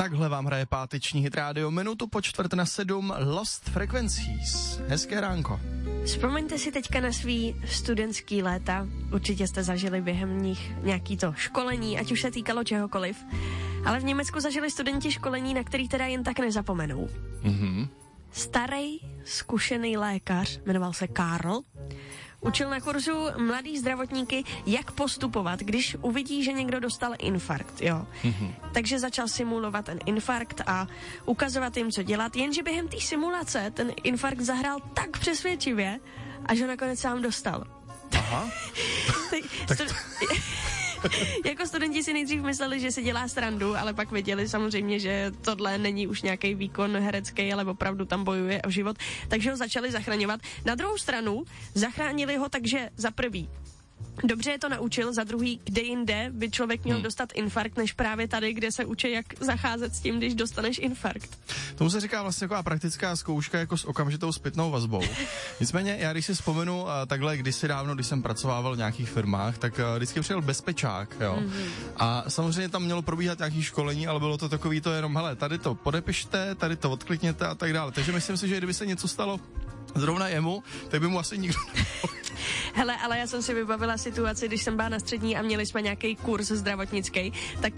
Takhle vám hraje páteční hit rádio minutu po 6:45 Lost Frequencies. Hezké ránko. Vzpomeňte si teďka na svý studentský léta. Určitě jste zažili během nich nějaký to školení, ať už se týkalo čehokoliv. Ale v Německu zažili studenti školení, na který teda jen tak nezapomenou. Starý, zkušený lékař, jmenoval se Karl, učil na kurzu mladý zdravotníky, jak postupovat, když uvidí, že někdo dostal infarkt, jo. Takže začal simulovat ten infarkt a ukazovat jim, co dělat, jenže během té simulace ten infarkt zahrál tak přesvědčivě, až ho nakonec sám dostal. Aha. Jako studenti si nejdřív mysleli, že si dělá srandu, ale pak věděli samozřejmě, že tohle není už nějaký výkon herecký, ale opravdu tam bojuje o život, takže ho začali zachraňovat. Na druhou stranu zachránili ho takže za prvý dobře je to naučil, za druhý, kde jinde by člověk měl dostat infarkt, než právě tady, kde se učí, jak zacházet s tím, když dostaneš infarkt. Tomu se říká vlastně taková praktická zkouška jako s okamžitou zpětnou vazbou. Nicméně, já když si vzpomenu takhle kdysi dávno, když jsem pracoval v nějakých firmách, tak vždycky přijel bezpečák, jo. A samozřejmě tam mělo probíhat nějaký školení, ale bylo to takový to jenom, hele, tady to podepište, tady to odklikněte a tak dále. Takže myslím si, že kdyby se něco stalo zrovna jemu, tak by mu asi nikdo nemohl. Hele, ale já jsem si vybavila situaci, když jsem byla na střední a měli jsme nějaký kurz zdravotnický, tak